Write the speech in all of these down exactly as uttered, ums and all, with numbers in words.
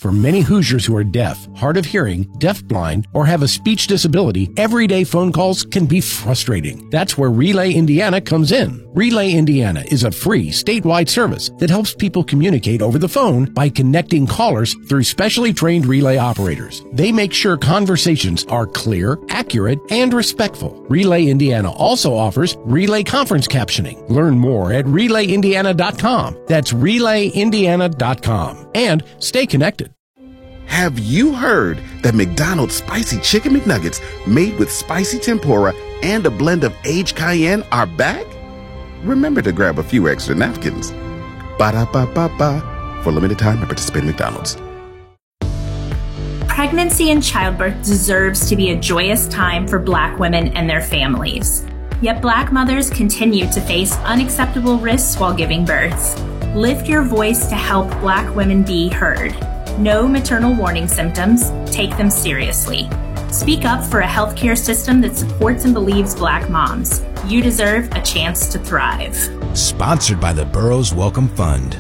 For many Hoosiers who are deaf, hard of hearing, deafblind, or have a speech disability, everyday phone calls can be frustrating. That's where Relay Indiana comes in. Relay Indiana is a free statewide service that helps people communicate over the phone by connecting callers through specially trained relay operators. They make sure conversations are clear, accurate, and respectful. Relay Indiana also offers relay conference captioning. Learn more at relay indiana dot com. That's relay indiana dot com. And stay connected. Have you heard that McDonald's Spicy Chicken McNuggets made with spicy tempura and a blend of aged cayenne are back? Remember to grab a few extra napkins. Ba-da-ba-ba-ba. For limited time at participating McDonald's. Pregnancy and childbirth deserves to be a joyous time for Black women and their families. Yet Black mothers continue to face unacceptable risks while giving birth. Lift your voice to help Black women be heard. Know maternal warning symptoms. Take them seriously. Speak up for a healthcare system that supports and believes Black moms. You deserve a chance to thrive. Sponsored by the Burroughs Welcome Fund.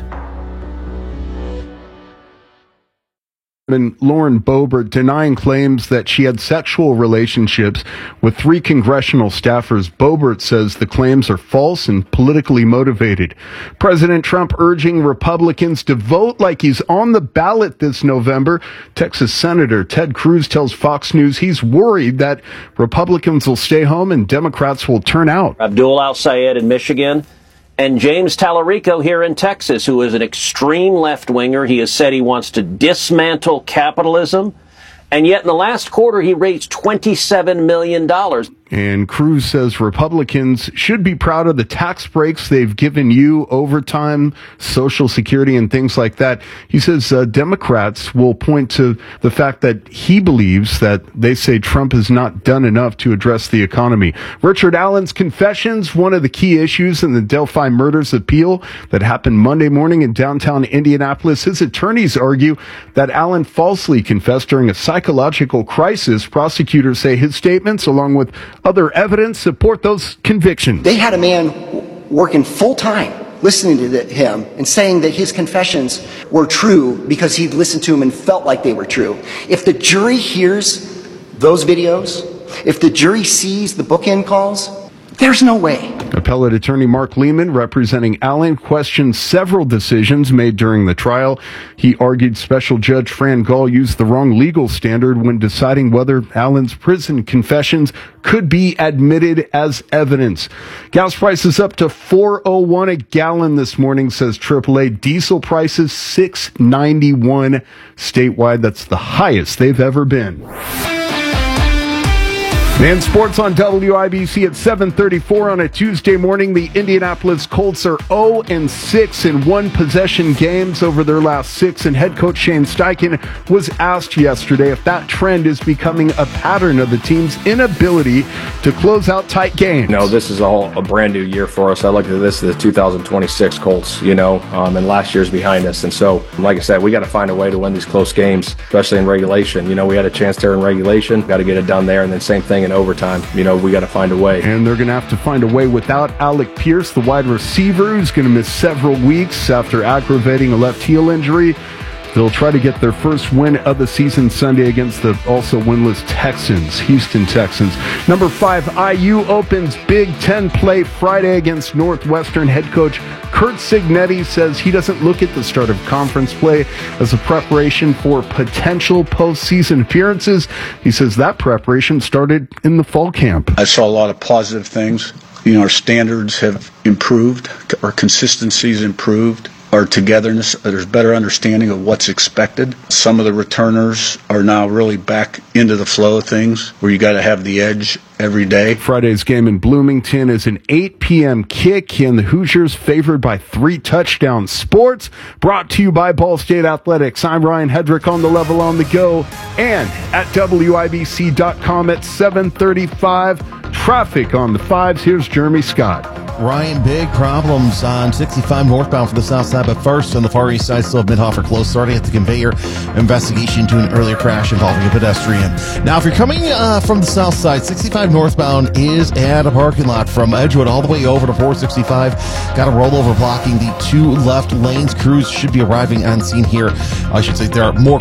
And Lauren Boebert denying claims that she had sexual relationships with three congressional staffers. Boebert says the claims are false and politically motivated. President Trump urging Republicans to vote like he's on the ballot this November. Texas Senator Ted Cruz tells Fox News he's worried that Republicans will stay home and Democrats will turn out. Abdul Al-Sayed in Michigan. And James Tallarico here in Texas, who is an extreme left-winger. He has said he wants to dismantle capitalism. And yet in the last quarter, he raised twenty-seven million dollars. And Cruz says Republicans should be proud of the tax breaks they've given you, overtime, Social Security, and things like that. He says uh, Democrats will point to the fact that he believes that they say Trump has not done enough to address the economy. Richard Allen's confessions, one of the key issues in the Delphi murders appeal that happened Monday morning in downtown Indianapolis. His attorneys argue that Allen falsely confessed during a psychological crisis. Prosecutors say his statements, along with other evidence, support those convictions. They had a man working full time, listening to him and saying that his confessions were true because he'd listened to him and felt like they were true. If the jury hears those videos, if the jury sees the bookend calls, there's no way. Appellate attorney Mark Lehman, representing Allen, questioned several decisions made during the trial. He argued Special Judge Fran Gall used the wrong legal standard when deciding whether Allen's prison confessions could be admitted as evidence. Gas prices up to four oh one a gallon this morning, says triple A. Diesel prices six ninety-one statewide. That's the highest they've ever been. And sports on W I B C at seven thirty-four on a Tuesday morning. The Indianapolis Colts are oh and six in one-possession games over their last six, and head coach Shane Steichen was asked yesterday if that trend is becoming a pattern of the team's inability to close out tight games. No, this is all a brand new year for us. I look at this as the two thousand twenty-six Colts, you know, um, and last year's behind us. And so, like I said, we got to find a way to win these close games, especially in regulation. You know, we had a chance there in regulation, got to get it done there, and then same thing in overtime. You know, we got to find a way. And they're going to have to find a way without Alec Pierce, the wide receiver, who's going to miss several weeks after aggravating a left heel injury. They'll try to get their first win of the season Sunday against the also winless Texans, Houston Texans. Number five, I U opens Big Ten play Friday against Northwestern. Head coach Curt Cignetti says he doesn't look at the start of conference play as a preparation for potential postseason appearances. He says that preparation started in the fall camp. I saw a lot of positive things. You know, our standards have improved, our consistency's improved. Our togetherness, there's better understanding of what's expected. Some of the returners are now really back into the flow of things where you got to have the edge every day. Friday's game in Bloomington is an eight p.m. kick, and the Hoosiers favored by three touchdowns. Sports brought to you by Ball State Athletics. I'm Ryan Hedrick on the level on the go and at W I B C dot com at seven thirty-five. Traffic on the fives. Here's Jeremy Scott. Ryan, big problems on sixty-five northbound for the south side, but first on the far east side, still have Midhofer close, starting at the conveyor. Investigation to an earlier crash involving a pedestrian. Now, if you're coming uh, from the south side, sixty-five northbound is at a parking lot from Edgewood all the way over to four sixty-five. Got a rollover blocking the two left lanes. Crews should be arriving on scene here. I should say there are more